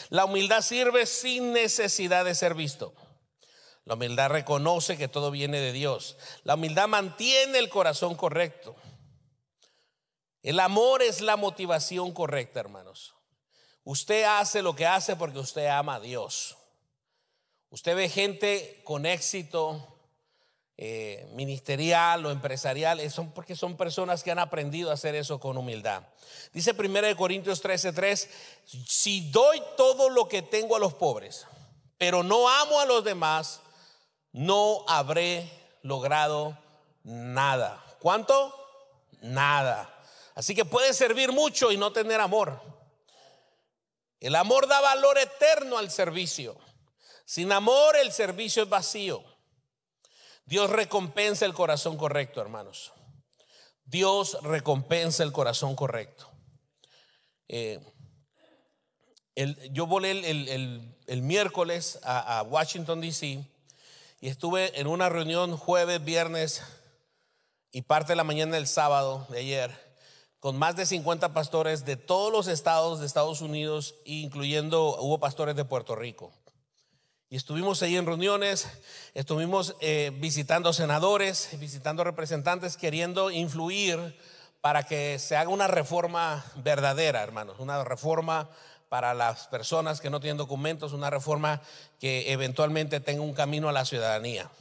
La humildad sirve sin necesidad de ser visto. La humildad reconoce que todo viene de Dios. La humildad mantiene el corazón correcto. El amor es la motivación correcta, hermanos. Usted hace lo que hace porque usted ama a Dios. Usted ve gente con éxito ministerial o empresarial, porque son personas que han aprendido a hacer eso con humildad. Dice 1 Corintios 13:3: si doy todo lo que tengo a los pobres, pero no amo a los demás, no habré logrado nada. ¿Cuánto? Nada. Así que puede servir mucho y no tener amor. El amor da valor eterno al servicio. Sin amor el servicio es vacío. Dios recompensa el corazón correcto, hermanos. Dios recompensa el corazón correcto. Yo volé el miércoles a Washington, D.C. y estuve en una reunión jueves, viernes y parte de la mañana del sábado de ayer, con más de 50 pastores de todos los estados de Estados Unidos, incluyendo hubo pastores de Puerto Rico. Y estuvimos ahí en reuniones, estuvimos visitando senadores, visitando representantes, queriendo influir para que se haga una reforma verdadera, hermanos, una reforma para las personas que no tienen documentos, una reforma que eventualmente tenga un camino a la ciudadanía.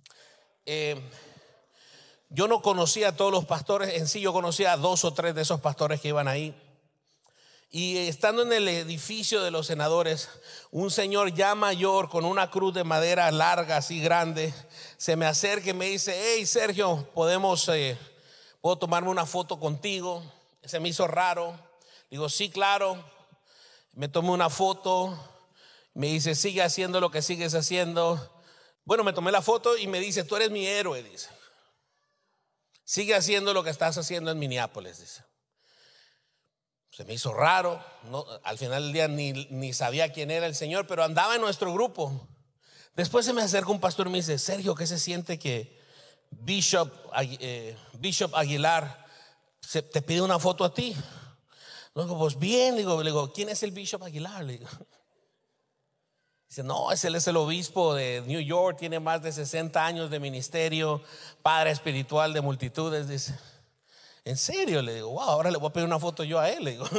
Yo no conocía a todos los pastores, en sí yo conocía a 2 o 3 de esos pastores que iban ahí. Y estando en el edificio de los senadores, un señor ya mayor con una cruz de madera larga, así grande, se me acerca y me dice: hey Sergio, ¿puedo tomarme una foto contigo? Se me hizo raro. Digo: sí, claro. Me tomé una foto. Me dice: sigue haciendo lo que sigues haciendo. Bueno, me tomé la foto y me dice: tú eres mi héroe, dice. Sigue haciendo lo que estás haciendo en Minneapolis, dice. Se me hizo raro, no, al final del día ni sabía quién era el señor, pero andaba en nuestro grupo. Después se me acerca un pastor y me dice: Sergio, ¿qué se siente que Bishop Aguilar te pide una foto a ti? No, digo: pues bien. Le digo: ¿quién es el Bishop Aguilar? Le digo. Dice: no, él es el obispo de New York, tiene más de 60 años de ministerio, padre espiritual de multitudes. Dice: ¿en serio? Le digo: wow, ahora le voy a pedir una foto yo a él, le digo.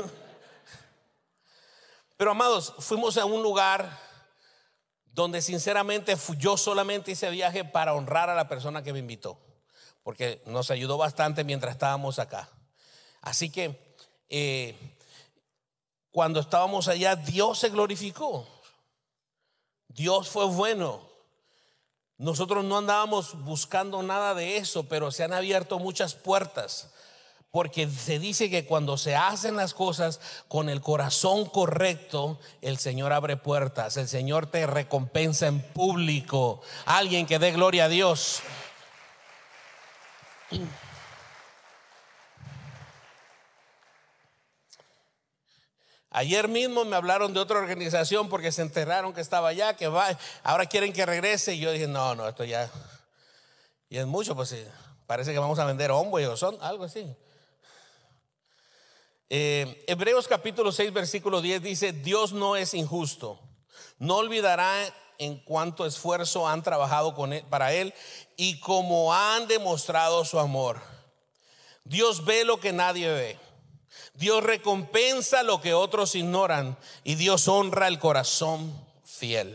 Pero amados, fuimos a un lugar donde sinceramente yo solamente hice viaje para honrar a la persona que me invitó, porque nos ayudó bastante mientras estábamos acá. Así que cuando estábamos allá, Dios se glorificó. Dios fue bueno. Nosotros no andábamos buscando nada de eso, pero se han abierto muchas puertas. Porque se dice que cuando se hacen las cosas con el corazón correcto, el Señor abre puertas. El Señor te recompensa en público. Alguien que dé gloria a Dios. Ayer mismo me hablaron de otra organización porque se enteraron que estaba allá, que va, ahora quieren que regrese. Y yo dije: no, esto ya es mucho. Pues sí, parece que vamos a vender Omway o son algo así. Hebreos capítulo 6 versículo 10 dice: Dios no es injusto, no olvidará en cuánto esfuerzo han trabajado para él y cómo han demostrado su amor. Dios ve lo que nadie ve. Dios recompensa lo que otros ignoran y Dios honra el corazón fiel.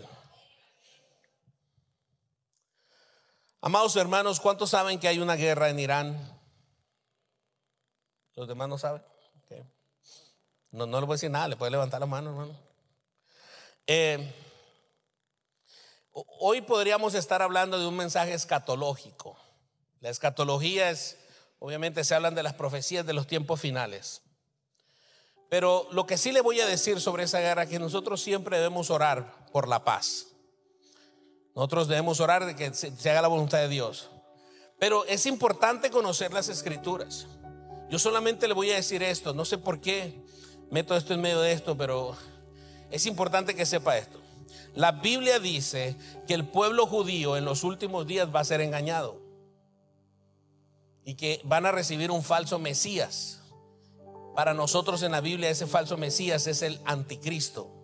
Amados hermanos, ¿cuántos saben que hay una guerra en Irán? ¿Los demás no saben? Okay. No les voy a decir nada, le puede levantar la mano, hermano. Hoy podríamos estar hablando de un mensaje escatológico. La escatología es, obviamente se hablan de las profecías de los tiempos finales. Pero lo que sí le voy a decir sobre esa guerra es que nosotros siempre debemos orar por la paz. Nosotros debemos orar de que se haga la voluntad de Dios. Pero es importante conocer las escrituras. Yo solamente le voy a decir esto, no sé por qué meto esto en medio de esto, pero es importante que sepa esto. La Biblia dice que el pueblo judío en los últimos días va a ser engañado y que van a recibir un falso Mesías. Para nosotros en la Biblia ese falso Mesías es el anticristo.